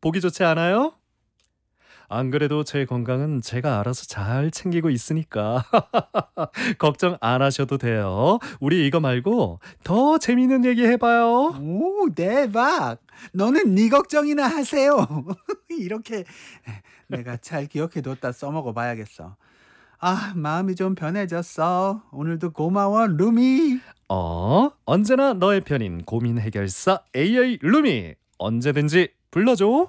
보기 좋지 않아요? 안 그래도 제 건강은 제가 알아서 잘 챙기고 있으니까 걱정 안 하셔도 돼요. 우리 이거 말고 더 재밌는 얘기 해봐요. 오, 대박. 너는 네 걱정이나 하세요. 이렇게 내가 잘 기억해뒀다 써먹어 봐야겠어. 아, 마음이 좀 편해졌어. 오늘도 고마워, 루미. 언제나 너의 편인 고민 해결사 AI 루미. 언제든지 불러줘.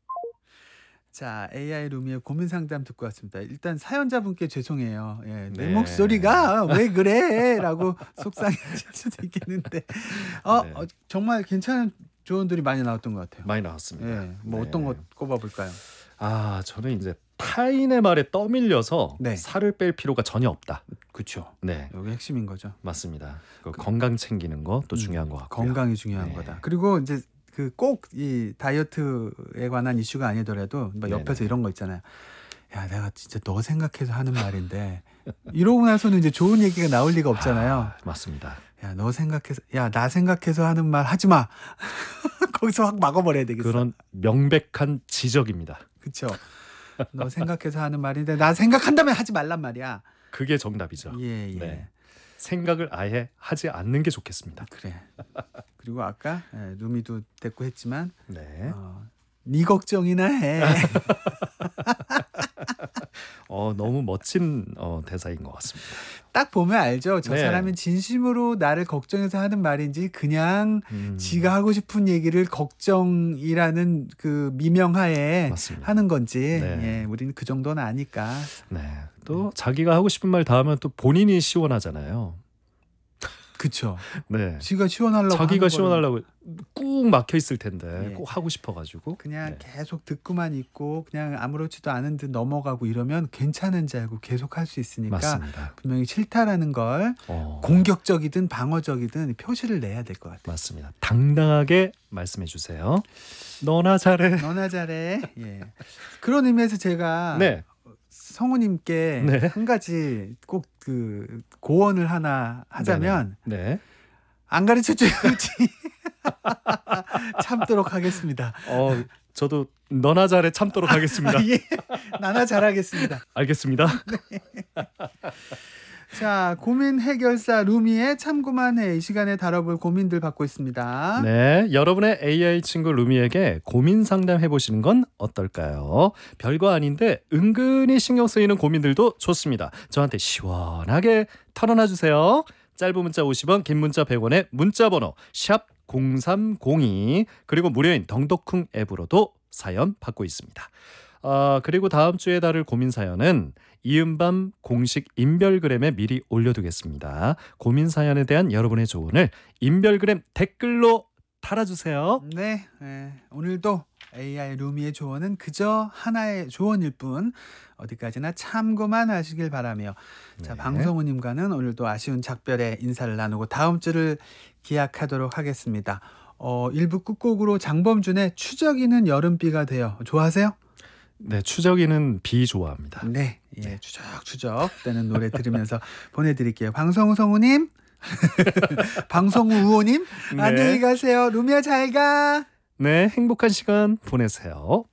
자, AI 루미의 고민 상담 듣고 왔습니다. 일단 사연자분께 죄송해요. 예, 내 네. 목소리가 왜 그래? 라고 속상해질 수도 있겠는데 네. 정말 괜찮은 조언들이 많이 나왔던 것 같아요. 많이 나왔습니다. 예, 뭐 네. 어떤 것 꼽아볼까요? 저는 이제 타인의 말에 떠밀려서 네. 살을 뺄 필요가 전혀 없다. 그렇죠. 네, 여기 핵심인 거죠. 맞습니다. 건강 챙기는 것도 중요한 것 같고요. 건강이 중요한 네. 거다. 그리고 이제 그 꼭 이 다이어트에 관한 이슈가 아니더라도 막 옆에서 네네. 이런 거 있잖아요. 야, 내가 진짜 너 생각해서 하는 말인데 이러고 나서는 이제 좋은 얘기가 나올 리가 없잖아요. 맞습니다. 야, 너 생각해서, 야, 나 생각해서 하는 말 하지 마. 거기서 확 막아버려야 되겠어. 그런 명백한 지적입니다. 그쵸? 너 생각해서 하는 말인데 나 생각한다면 하지 말란 말이야. 그게 정답이죠. 예, 예. 네. 생각을 아예 하지 않는 게 좋겠습니다. 그래. 그리고 아까 루미도 됐고 했지만 네. 네 걱정이나 해. 너무 멋진 대사인 것 같습니다. 딱 보면 알죠. 저 네. 사람은 진심으로 나를 걱정해서 하는 말인지 그냥 지가 하고 싶은 얘기를 걱정이라는 그 미명하에 맞습니다. 하는 건지 네. 예, 우리는 그 정도는 아니까. 네. 또 자기가 하고 싶은 말 다 하면 또 본인이 시원하잖아요. 그쵸. 네. 지가 시원하려고 자기가 하는 거는 시원하려고 꾹 막혀 있을 텐데 예. 꼭 하고 싶어가지고 그냥 네. 계속 듣고만 있고 그냥 아무렇지도 않은 듯 넘어가고 이러면 괜찮은 줄 알고 계속 할 수 있으니까 맞습니다. 분명히 싫다라는 걸 공격적이든 방어적이든 표시를 내야 될 것 같아요. 맞습니다. 당당하게 말씀해 주세요. 너나 잘해. 너나 잘해. 예. 그런 의미에서 제가 네. 성우님께 네. 한 가지 꼭 그 고언을 하나 하자면 네. 안 가르쳐 줘야지 참도록 하겠습니다. 저도 너나 잘해 참도록 하겠습니다. 예, 나나 잘하겠습니다. 알겠습니다. 자, 고민 해결사 루미의 참고만 해. 이 시간에 다뤄볼 고민들 받고 있습니다. 네, 여러분의 AI 친구 루미에게 고민 상담해 보시는 건 어떨까요? 별거 아닌데 은근히 신경 쓰이는 고민들도 좋습니다. 저한테 시원하게 털어놔 주세요. 짧은 문자 50원, 긴 문자 100원에 문자 번호 샵 0302 그리고 무료인 덩덕쿵 앱으로도 사연 받고 있습니다. 그리고 다음 주에 다룰 고민 사연은 이은밤 공식 인별그램에 미리 올려두겠습니다. 고민 사연에 대한 여러분의 조언을 인별그램 댓글로 달아주세요. 네, 오늘도 AI 루미의 조언은 그저 하나의 조언일 뿐 어디까지나 참고만 하시길 바라며 자, 네. 방성우님과는 오늘도 아쉬운 작별의 인사를 나누고 다음 주를 기약하도록 하겠습니다. 1부 끝곡으로 장범준의 추적이는 여름비가 되어 좋아하세요? 네, 추적이는 비 좋아합니다. 네, 예, 추적 되는 노래 들으면서 보내드릴게요. 방성우 성우님, 방성우 우호님, 네. 안녕히 가세요. 루미야 잘 가. 네, 행복한 시간 보내세요.